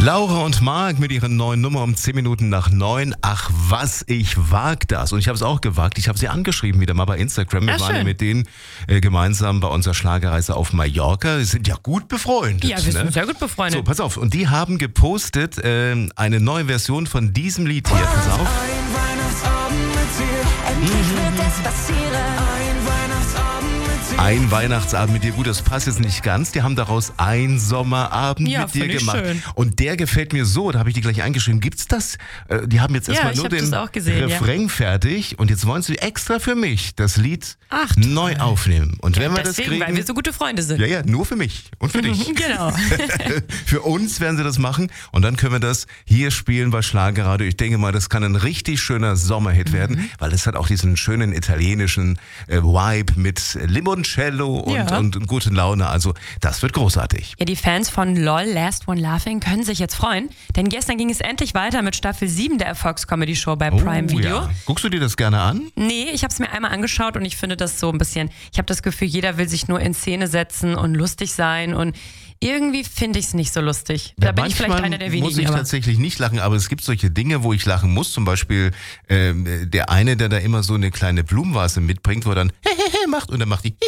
Laura und Marc mit ihrer neuen Nummer um 10 Minuten nach 9. Ach was, ich wag das. Und ich habe es auch gewagt. Ich habe sie angeschrieben wieder mal bei Instagram. Wir waren ja mit denen gemeinsam bei unserer Schlagerreise auf Mallorca. Wir sind ja gut befreundet. Ja, wir sind sehr gut befreundet. So, pass auf. Und die haben gepostet eine neue Version von diesem Lied hier. Pass auf. Ein Weihnachtsabend mit dir, endlich wird es passieren. Ein Weihnachtsabend mit dir. Ein Weihnachtsabend mit dir. Gut, das passt jetzt nicht ganz. Die haben daraus ein Sommerabend mit dir gemacht. Schön. Und der gefällt mir so. Da habe ich die gleich eingeschrieben. Gibt's das? Die haben jetzt erstmal nur den Refrain fertig. Und jetzt wollen sie extra für mich das Lied neu aufnehmen. Und wenn wir das kriegen, weil wir so gute Freunde sind. Ja, nur für mich und für dich. Genau. Für uns werden sie das machen. Und dann können wir das hier spielen bei Schlagerradio. Ich denke mal, das kann ein richtig schöner Sommerhit werden, weil es hat auch diesen schönen italienischen Vibe mit Limoncello und gute Laune. Also das wird großartig. Ja, die Fans von LOL, Last One Laughing, können sich jetzt freuen, denn gestern ging es endlich weiter mit Staffel 7 der Erfolgscomedy-Show bei Prime Video. Ja. Guckst du dir das gerne an? Nee, ich habe es mir einmal angeschaut und ich finde das so ein bisschen, ich habe das Gefühl, jeder will sich nur in Szene setzen und lustig sein und irgendwie finde ich es nicht so lustig. Da bin ich vielleicht einer der wenigen. Muss ich tatsächlich nicht lachen, aber es gibt solche Dinge, wo ich lachen muss. Zum Beispiel der eine, der da immer so eine kleine Blumenvase mitbringt, wo er dann macht und dann macht die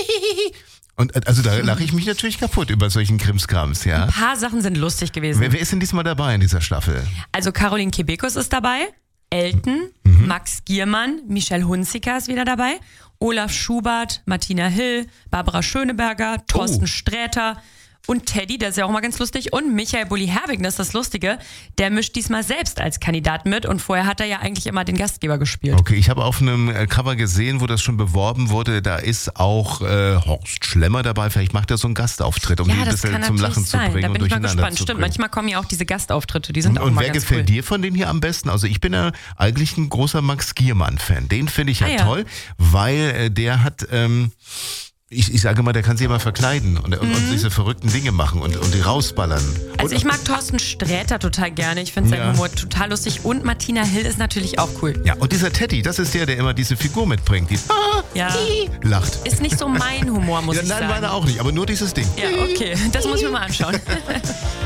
und also da lache ich mich natürlich kaputt über solchen Krimskrams, ja. Ein paar Sachen sind lustig gewesen. Wer ist denn diesmal dabei in dieser Staffel? Also Caroline Kebekus ist dabei, Elton, Max Giermann, Michelle Hunziker ist wieder dabei, Olaf Schubert, Martina Hill, Barbara Schöneberger, Thorsten Sträter und Teddy, der ist ja auch mal ganz lustig, und Michael Bulli-Herbig, das ist das Lustige, der mischt diesmal selbst als Kandidat mit und vorher hat er ja eigentlich immer den Gastgeber gespielt. Okay, ich habe auf einem Cover gesehen, wo das schon beworben wurde, da ist auch Horst Schlemmer dabei, vielleicht macht er so einen Gastauftritt, um die ein bisschen zum Lachen zu bringen. Da bin und ich mal gespannt. Stimmt, manchmal kommen ja auch diese Gastauftritte, die sind auch mal ganz cool. Und wer gefällt dir von denen hier am besten? Also ich bin ja eigentlich ein großer Max Giermann-Fan, den finde ich ja toll, weil der hat... Ich sage mal, der kann sich immer verkleiden und diese verrückten Dinge machen und die rausballern. Also ich mag Thorsten Sträter total gerne. Ich finde seinen Humor total lustig. Und Martina Hill ist natürlich auch cool. Ja, und dieser Teddy, das ist der immer diese Figur mitbringt, die lacht. Ist nicht so mein Humor, muss ich sagen. Nein, meiner auch nicht, aber nur dieses Ding. Ja, okay. Das muss ich mir mal anschauen.